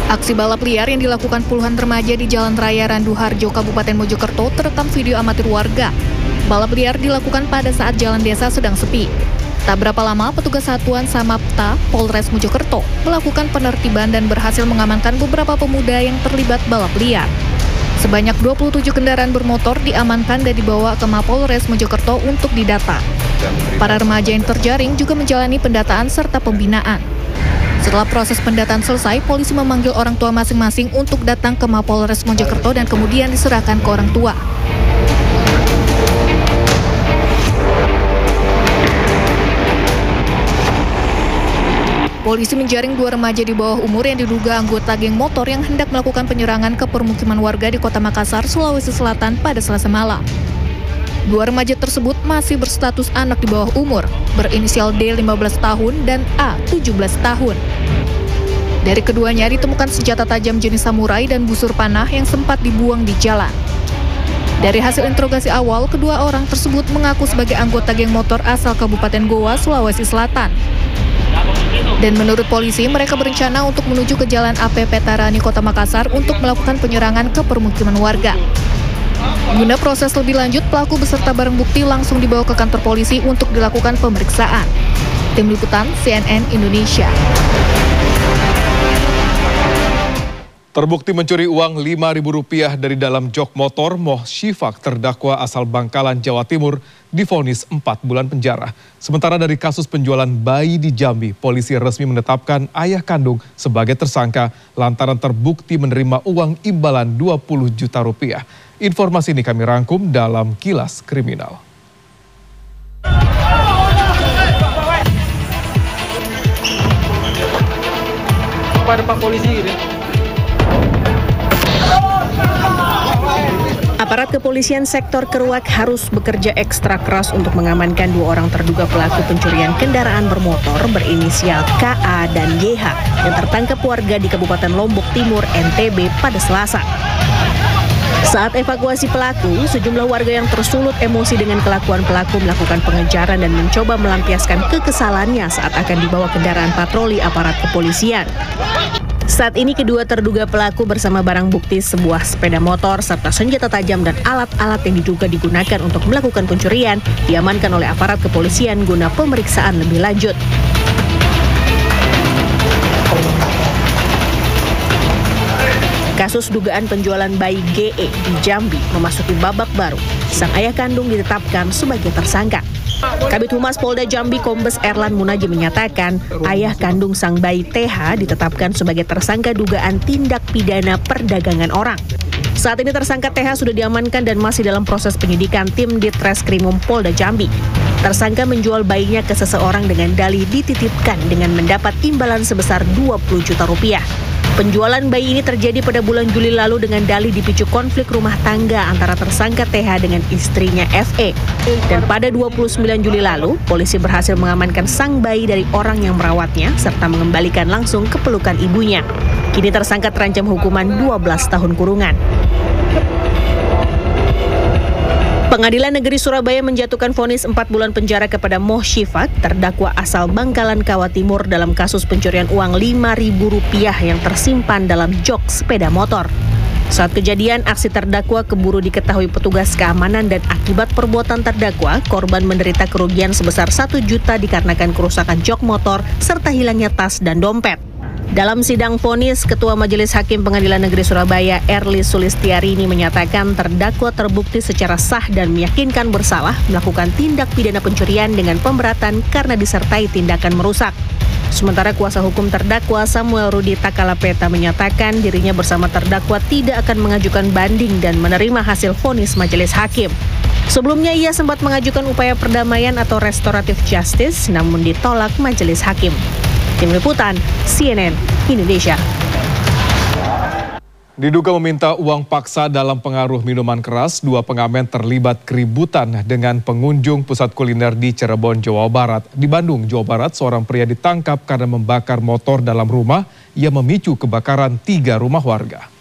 Aksi balap liar yang dilakukan puluhan remaja di Jalan Raya Randuharjo, Kabupaten Mojokerto terekam video amatir warga. Balap liar dilakukan pada saat jalan desa sedang sepi. Tak berapa lama, petugas Satuan Samapta Polres Mojokerto melakukan penertiban dan berhasil mengamankan beberapa pemuda yang terlibat balap liar. Sebanyak 27 kendaraan bermotor diamankan dan dibawa ke Mapolres Mojokerto untuk didata. Para remaja yang terjaring juga menjalani pendataan serta pembinaan. Setelah proses pendataan selesai, polisi memanggil orang tua masing-masing untuk datang ke Mapolres Mojokerto dan kemudian diserahkan ke orang tua. Polisi menjaring 2 remaja di bawah umur yang diduga anggota geng motor yang hendak melakukan penyerangan ke permukiman warga di Kota Makassar, Sulawesi Selatan pada Selasa malam. 2 remaja tersebut masih berstatus anak di bawah umur, berinisial D 15 tahun dan A 17 tahun. Dari keduanya ditemukan senjata tajam jenis samurai dan busur panah yang sempat dibuang di jalan. Dari hasil interogasi awal, kedua orang tersebut mengaku sebagai anggota geng motor asal Kabupaten Goa, Sulawesi Selatan. Dan menurut polisi, mereka berencana untuk menuju ke Jalan APP Tarani, Kota Makassar untuk melakukan penyerangan ke permukiman warga. Guna proses lebih lanjut, pelaku beserta barang bukti langsung dibawa ke kantor polisi untuk dilakukan pemeriksaan. Tim Liputan CNN Indonesia. Terbukti mencuri uang Rp5.000 dari dalam jok motor, Moh Syifaq terdakwa asal Bangkalan, Jawa Timur divonis 4 bulan penjara. Sementara dari kasus penjualan bayi di Jambi, polisi resmi menetapkan ayah kandung sebagai tersangka lantaran terbukti menerima uang imbalan Rp20 juta. Informasi ini kami rangkum dalam Kilas Kriminal. Pada Pak Polisi gitu. Aparat kepolisian sektor Keruak harus bekerja ekstra keras untuk mengamankan 2 orang terduga pelaku pencurian kendaraan bermotor berinisial KA dan YH yang tertangkap warga di Kabupaten Lombok Timur, NTB pada Selasa. Saat evakuasi pelaku, sejumlah warga yang tersulut emosi dengan kelakuan pelaku melakukan pengejaran dan mencoba melampiaskan kekesalannya saat akan dibawa kendaraan patroli aparat kepolisian. Saat ini kedua terduga pelaku bersama barang bukti sebuah sepeda motor serta senjata tajam dan alat-alat yang diduga digunakan untuk melakukan pencurian diamankan oleh aparat kepolisian guna pemeriksaan lebih lanjut. Kasus dugaan penjualan bayi GE di Jambi memasuki babak baru. Sang ayah kandung ditetapkan sebagai tersangka. Kabid Humas Polda Jambi Kombes Erlan Munaji menyatakan ayah kandung sang bayi TH ditetapkan sebagai tersangka dugaan tindak pidana perdagangan orang. Saat ini tersangka TH sudah diamankan dan masih dalam proses penyidikan tim Ditreskrimum Polda Jambi. Tersangka menjual bayinya ke seseorang dengan dalih dititipkan dengan mendapat imbalan sebesar Rp20 juta. Penjualan bayi ini terjadi pada bulan Juli lalu dengan dalih dipicu konflik rumah tangga antara tersangka TH dengan istrinya FE. Dan pada 29 Juli lalu, polisi berhasil mengamankan sang bayi dari orang yang merawatnya serta mengembalikan langsung ke pelukan ibunya. Kini tersangka terancam hukuman 12 tahun kurungan. Pengadilan Negeri Surabaya menjatuhkan vonis 4 bulan penjara kepada Moh Syifaq, terdakwa asal Bangkalan, Jawa Timur dalam kasus pencurian uang Rp5.000 yang tersimpan dalam jok sepeda motor. Saat kejadian, aksi terdakwa keburu diketahui petugas keamanan dan akibat perbuatan terdakwa, korban menderita kerugian sebesar 1 juta dikarenakan kerusakan jok motor serta hilangnya tas dan dompet. Dalam sidang vonis, Ketua Majelis Hakim Pengadilan Negeri Surabaya Erli Sulistiarini menyatakan terdakwa terbukti secara sah dan meyakinkan bersalah melakukan tindak pidana pencurian dengan pemberatan karena disertai tindakan merusak. Sementara kuasa hukum terdakwa Samuel Rudi Takalapeta menyatakan dirinya bersama terdakwa tidak akan mengajukan banding dan menerima hasil vonis majelis hakim. Sebelumnya ia sempat mengajukan upaya perdamaian atau restoratif justice namun ditolak majelis hakim. Tim Liputan CNN Indonesia. Diduga meminta uang paksa dalam pengaruh minuman keras, 2 pengamen terlibat keributan dengan pengunjung pusat kuliner di Cirebon, Jawa Barat. Di Bandung, Jawa Barat, seorang pria ditangkap karena membakar motor dalam rumah yang memicu kebakaran 3 rumah warga.